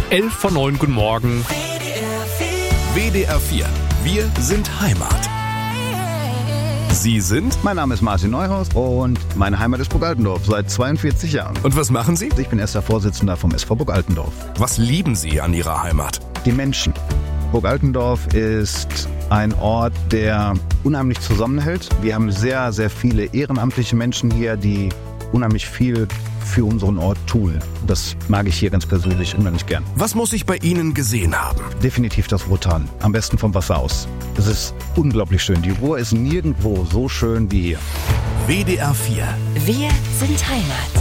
11:09, guten Morgen. WDR 4. Wir sind Heimat. Sie sind? Mein Name ist Martin Neuhaus und meine Heimat ist Burg Altendorf seit 42 Jahren. Und was machen Sie? Ich bin erster Vorsitzender vom SV Burg Altendorf. Was lieben Sie an Ihrer Heimat? Die Menschen. Burg Altendorf ist ein Ort, der unheimlich zusammenhält. Wir haben sehr, sehr viele ehrenamtliche Menschen hier, die unheimlich viel für unseren Ort tun. Das mag ich hier ganz persönlich unheimlich gern. Was muss ich bei Ihnen gesehen haben? Definitiv das Ruhrtal. Am besten vom Wasser aus. Es ist unglaublich schön. Die Ruhr ist nirgendwo so schön wie hier. WDR 4. Wir sind Heimat.